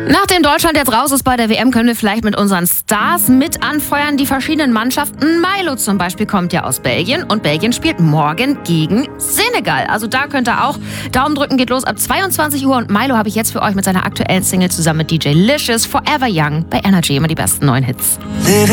Nachdem Deutschland jetzt raus ist bei der WM, können wir vielleicht mit unseren Stars mit anfeuern. Die verschiedenen Mannschaften. Milo zum Beispiel kommt ja aus Belgien und Belgien spielt morgen gegen Senegal. Also da könnt ihr auch Daumen drücken, geht los ab 22 Uhr. Und Milo habe ich jetzt für euch mit seiner aktuellen Single zusammen mit DJ Licious, Forever Young, bei Energy immer die besten neuen Hits.